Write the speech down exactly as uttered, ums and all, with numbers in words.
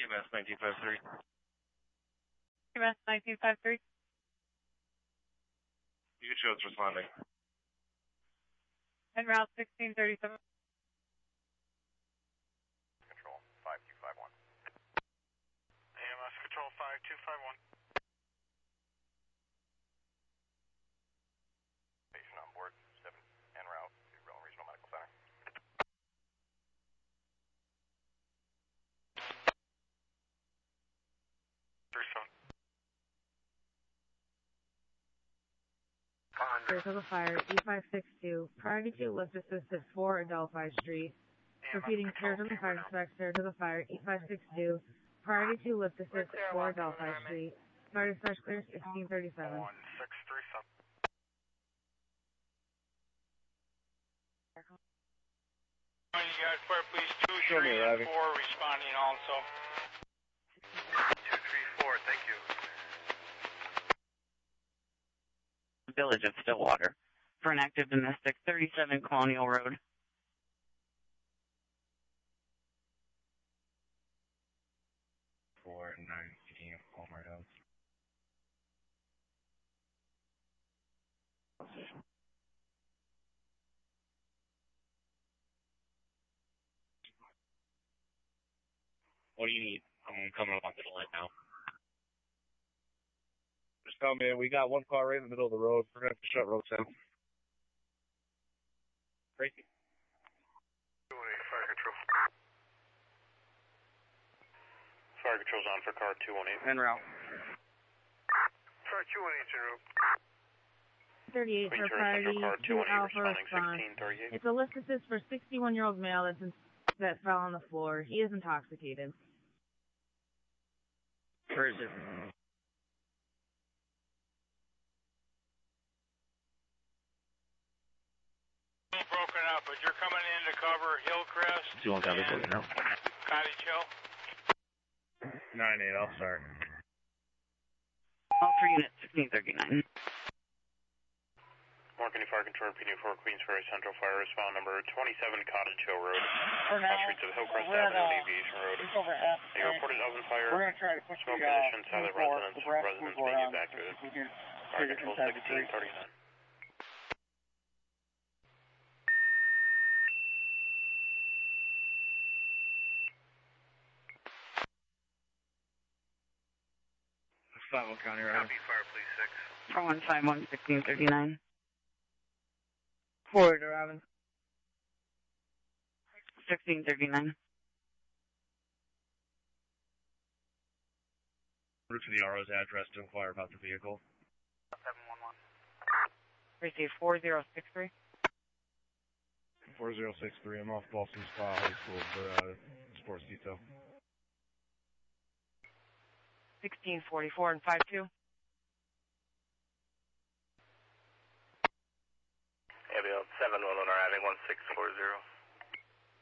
M S nineteen fifty-three. E M S nineteen fifty-three. You can show it's responding. En route sixteen thirty-seven. Control five two five one. A M S Control five two five one. Patient on board, seven en route to Rome Regional Medical Center. Three seven. Clear to the fire, E five six two, priority to lift assist at four Adelphi Street. Repeating, clear to the fire, suspect, clear to the fire, E five six two, priority to lift assist at four Adelphi Street. Fire dispatch clear sixteen thirty-seven. one six three seven. You got Fire Police two, Show me three, and arriving. four responding also. two three four, thank you. Village of Stillwater for an active domestic, thirty-seven Colonial Road. four nineteen Palmer House. What do you need? I'm coming up onto the light now. Just tell me, we got one car right in the middle of the road. We're going to have to shut road down. Crazy. two one eight, Fire Control. Fire Control's on for car two one eight. En route. Fire two one eight's en route. thirty-eight Queen for Tourist priority Central car two to one eight Alpha responding response. sixteen thirty-eight. It's a lift assist for sixty-one-year-old male that's in, that fell on the floor. He is intoxicated. Where is it? Broken up, but you're coming in to cover Hillcrest two one copy, and no. Cottage Hill. nine eight, I'll start. All three units, sixteen thirty-nine. Morgan Fire Control, P D four Queens Ferry Central Fire Response number twenty-seven Cottage Hill Road. For now, All streets of Hillcrest we're at, Avenue, uh, Aviation Road. it's over half. A reported oven fire. We're going to try to push Smoke the, uh, conditions, silent before residents, the brass residents will go being around. evacuated. We can Fire take it Control inside the sixteen tree. thirty-nine. five oh County Road. Copy, Fire Police six. four one five one, sixteen thirty-nine. Forward to Robin. sixteen thirty-nine. Route to the R O's address to inquire about the vehicle. seven one one. Receive four zero six three. four zero six three, I'm off Boston Spa High School for uh, sports detail. sixteen forty-four and five two. Abiel seven one one arriving one six four zero.